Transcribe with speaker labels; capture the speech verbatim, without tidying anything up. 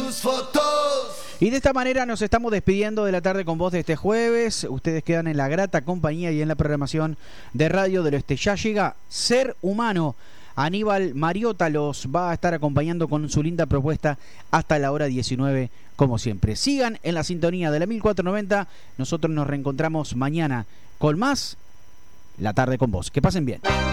Speaker 1: tus fotos.
Speaker 2: Y de esta manera nos estamos despidiendo de la tarde con vos de este jueves. Ustedes quedan en la grata compañía y en la programación de Radio del Oeste. Ya llega Ser Humano. Aníbal Mariota los va a estar acompañando con su linda propuesta hasta la hora diecinueve, como siempre. Sigan en la sintonía de la mil cuatrocientos noventa. Nosotros nos reencontramos mañana con más La Tarde con Vos. Que pasen bien.